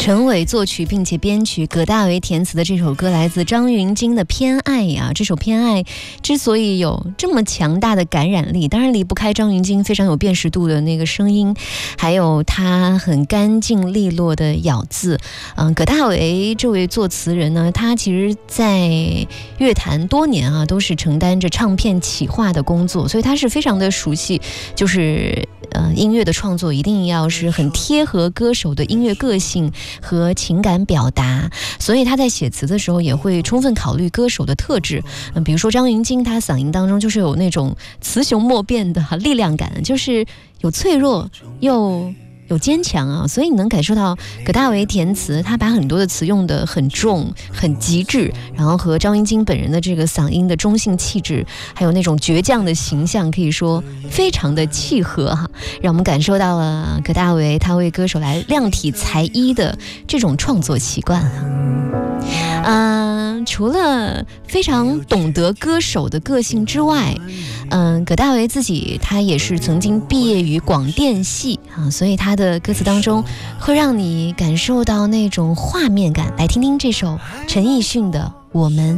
陈伟作曲并且编曲，葛大为填词的这首歌来自张芸京的《偏爱》呀。这首《偏爱》之所以有这么强大的感染力，当然离不开张芸京非常有辨识度的那个声音，还有他很干净利落的咬字。葛大为这位作词人呢，他其实在乐坛多年啊，都是承担着唱片企划的工作，所以他是非常的熟悉，就是音乐的创作一定要是很贴合歌手的音乐个性和情感表达，所以他在写词的时候也会充分考虑歌手的特质。比如说张芸京，他嗓音当中就是有那种雌雄莫辨的力量感，就是有脆弱又有坚强啊，所以你能感受到葛大为填词，他把很多的词用得很重很极致，然后和张芸京本人的这个嗓音的中性气质，还有那种倔强的形象，可以说非常的契合哈，让我们感受到了葛大为他为歌手来量体裁衣的这种创作习惯除了非常懂得歌手的个性之外，葛大为自己他也是曾经毕业于广电系啊，所以他的歌词当中会让你感受到那种画面感。来听听这首陈奕迅的《我们》。